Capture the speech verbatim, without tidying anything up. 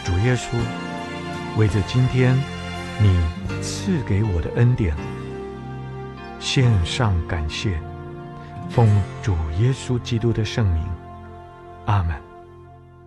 主耶稣，为着今天你赐给我的恩典，献上感谢，奉主耶稣基督的圣名，阿们。